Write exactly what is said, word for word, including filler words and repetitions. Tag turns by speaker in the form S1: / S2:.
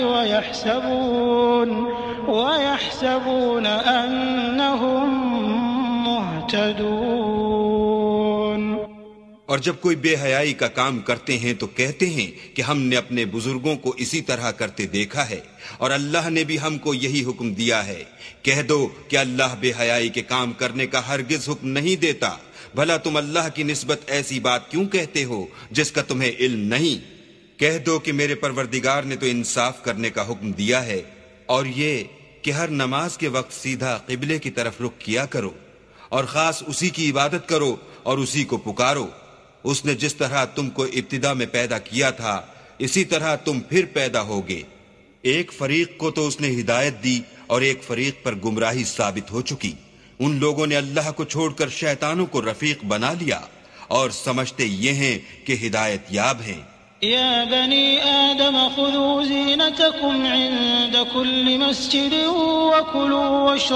S1: ويحسبون ويحسبون أنهم مهتدون۔
S2: اور جب کوئی بے حیائی کا کام کرتے ہیں تو کہتے ہیں کہ ہم نے اپنے بزرگوں کو اسی طرح کرتے دیکھا ہے اور اللہ نے بھی ہم کو یہی حکم دیا ہے۔ کہہ دو کہ اللہ بے حیائی کے کام کرنے کا ہرگز حکم نہیں دیتا، بھلا تم اللہ کی نسبت ایسی بات کیوں کہتے ہو جس کا تمہیں علم نہیں؟ کہہ دو کہ میرے پروردگار نے تو انصاف کرنے کا حکم دیا ہے، اور یہ کہ ہر نماز کے وقت سیدھا قبلے کی طرف رخ کیا کرو اور خاص اسی کی عبادت کرو اور اسی کو پکارو۔ اس نے جس طرح تم کو ابتدا میں پیدا کیا تھا اسی طرح تم پھر پیدا ہوگے۔ ایک فریق کو تو اس نے ہدایت دی اور ایک فریق پر گمراہی ثابت ہو چکی۔ ان لوگوں نے اللہ کو چھوڑ کر شیطانوں کو رفیق بنا لیا اور سمجھتے یہ ہیں کہ ہدایت یاب ہیں۔
S1: يا بني آدم خذوا زينتكم عند كل مسجد وكلوا واشربوا